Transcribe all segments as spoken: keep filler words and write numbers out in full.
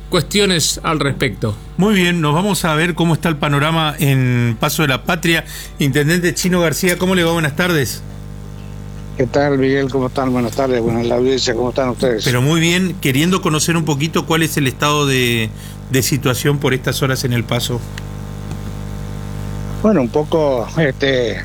cuestiones al respecto. Muy bien, nos vamos a ver cómo está el panorama en Paso de la Patria. Intendente Chino García, ¿cómo le va? Buenas tardes. ¿Qué tal, Miguel? ¿Cómo están? Buenas tardes. Bueno, en la audiencia, ¿cómo están ustedes? Pero muy bien, queriendo conocer un poquito cuál es el estado de, de situación por estas horas en El Paso. Bueno, un poco este,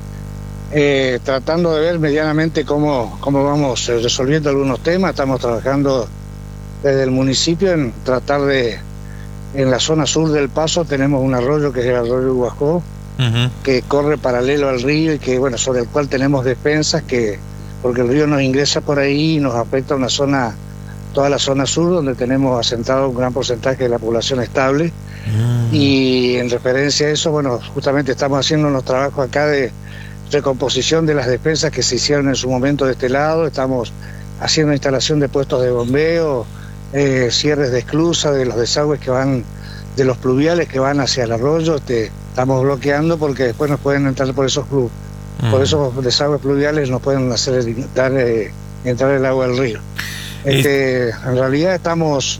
eh, tratando de ver medianamente cómo, cómo vamos resolviendo algunos temas. Estamos trabajando desde el municipio en tratar de, en la zona sur del Paso tenemos un arroyo que es el arroyo Guajó, uh-huh. que corre paralelo al río y que, bueno, sobre el cual tenemos defensas que, porque el río nos ingresa por ahí y nos afecta una zona, toda la zona sur, donde tenemos asentado un gran porcentaje de la población estable. Uh-huh. Y en referencia a eso, bueno, justamente estamos haciendo unos trabajos acá de recomposición de las defensas que se hicieron en su momento de este lado. Estamos haciendo instalación de puestos de bombeo, eh, cierres de esclusa de los desagües que van, de los pluviales que van hacia el arroyo. Este, estamos bloqueando porque después nos pueden entrar por esos clubes, uh-huh. por esos desagües pluviales nos pueden hacer dar, eh, entrar el agua del río. Este, es... En realidad estamos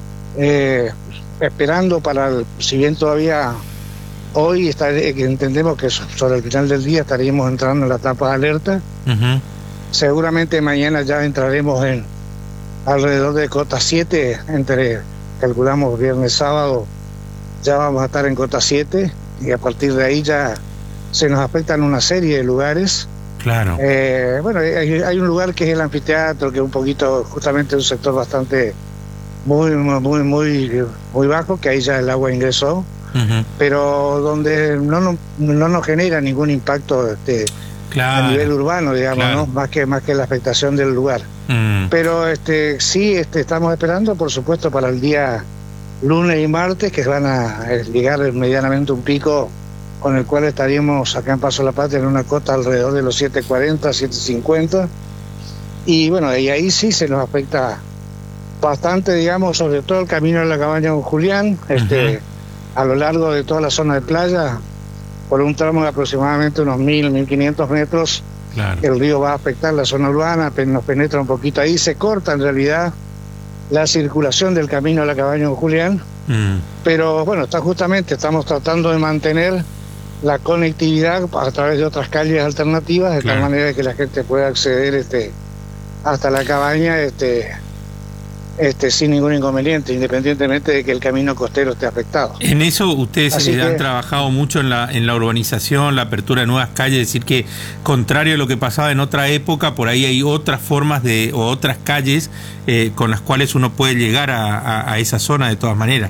eh, esperando para, el, si bien todavía hoy está, eh, entendemos que sobre el final del día estaríamos entrando en la etapa de alerta, uh-huh. seguramente mañana ya entraremos en alrededor de cota siete, entre, calculamos viernes, sábado, ya vamos a estar en cota siete, y a partir de ahí ya se nos afectan una serie de lugares. Claro. Eh, bueno, hay, hay un lugar que es el anfiteatro, que es un poquito, justamente un sector bastante, muy, muy, muy, muy bajo, que ahí ya el agua ingresó, uh-huh. pero donde no, no, no nos genera ningún impacto este, claro. a nivel urbano, digamos, claro. ¿no? Más que, más que la afectación del lugar. Mm. Pero este sí este, estamos esperando, por supuesto, para el día lunes y martes, que van a llegar medianamente un pico con el cual estaríamos acá en Paso de la Patria en una cota alrededor de los siete cuarenta, siete cincuenta. Y bueno, y ahí sí se nos afecta bastante, digamos, sobre todo el camino a la cabaña Don Julián, este, uh-huh. a lo largo de toda la zona de playa, por un tramo de aproximadamente unos mil, mil quinientos metros. Claro. El río va a afectar la zona urbana, nos penetra un poquito ahí, se corta en realidad la circulación del camino a la cabaña Don Julián, mm. pero bueno, está justamente, estamos tratando de mantener la conectividad a través de otras calles alternativas, de claro. tal manera que la gente pueda acceder este, hasta la cabaña este, este, sin ningún inconveniente, independientemente de que el camino costero esté afectado. En eso ustedes Así han que... trabajado mucho en la, en la urbanización, la apertura de nuevas calles, es decir que, contrario a lo que pasaba en otra época, por ahí hay otras formas de, o otras calles eh, con las cuales uno puede llegar a, a, a esa zona de todas maneras.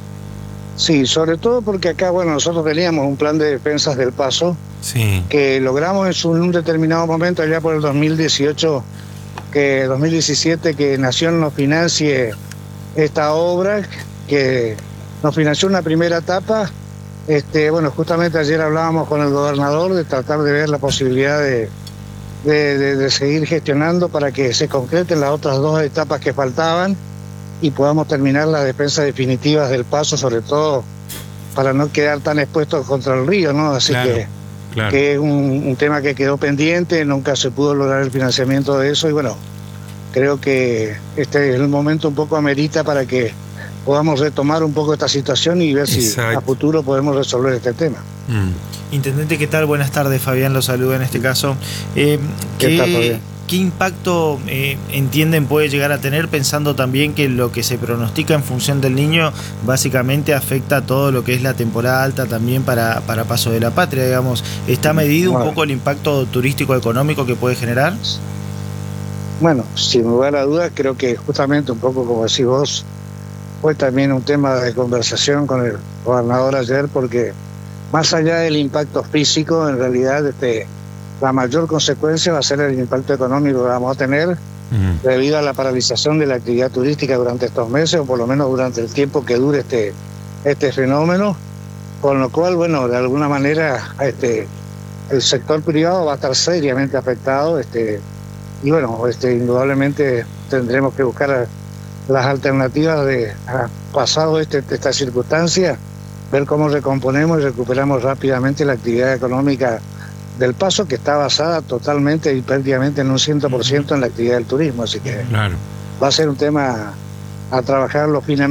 Sí, sobre todo porque acá, bueno, nosotros teníamos un plan de defensas del Paso, sí. que logramos en, su, en un determinado momento, allá por el dos mil dieciocho, que dos mil diecisiete, que Nación nos financie esta obra, que nos financió una primera etapa. Este, bueno, justamente ayer hablábamos con el gobernador de tratar de ver la posibilidad de, de, de, de seguir gestionando para que se concreten las otras dos etapas que faltaban y podamos terminar las defensas definitivas del Paso, sobre todo para no quedar tan expuestos contra el río, ¿no? Así claro. que Claro. que es un, un tema que quedó pendiente, nunca se pudo lograr el financiamiento de eso y bueno, creo que este es el momento un poco amerita para que podamos retomar un poco esta situación y ver Exacto. si a futuro podemos resolver este tema. Mm. Intendente, ¿qué tal? Buenas tardes, Fabián lo saluda en este caso. Eh, ¿Qué, ¿Qué tal, Fabián? ¿Qué impacto eh, entienden puede llegar a tener, pensando también que lo que se pronostica en función del Niño básicamente afecta a todo lo que es la temporada alta también para, para Paso de la Patria, digamos? ¿Está medido bueno. un poco el impacto turístico económico que puede generar? Bueno, sin lugar a dudas, creo que justamente un poco como decís vos, fue también un tema de conversación con el gobernador ayer, porque más allá del impacto físico, en realidad este la mayor consecuencia va a ser el impacto económico que vamos a tener uh-huh. debido a la paralización de la actividad turística durante estos meses, o por lo menos durante el tiempo que dure este, este fenómeno, con lo cual, bueno, de alguna manera este, el sector privado va a estar seriamente afectado, este, y bueno, este, indudablemente tendremos que buscar las alternativas de, pasado este, esta circunstancia, ver cómo recomponemos y recuperamos rápidamente la actividad económica del Paso, que está basada totalmente y prácticamente en un cien por ciento en la actividad del turismo, así que claro. va a ser un tema a trabajarlo finamente.